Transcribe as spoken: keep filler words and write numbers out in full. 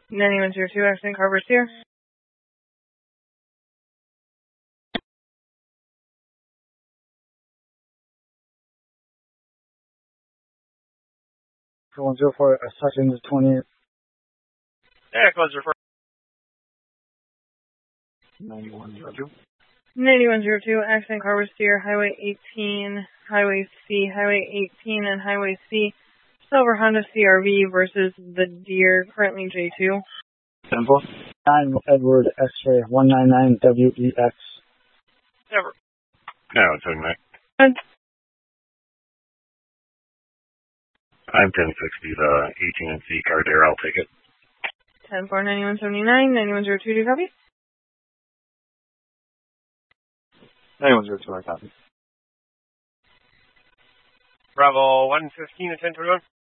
ninety-one zero two, accident car here. one zero four, a second twenty. Yeah, close refer. ninety-one zero two. ninety-one zero two, accident car steer, Highway eighteen, Highway C, Highway eighteen, and Highway C. Silver Honda C R V versus the Deer, currently J two. ten four. nine Edward X-ray, one nine nine W E X. Never. No, it's on that. And I'm ten sixty, the eighteen and C car there, I'll take it. ten four, ninety-one seventy-nine, ninety-one zero two, do you copy? ninety-one zero two, I copy. Bravo one fifteen and ten twenty-one.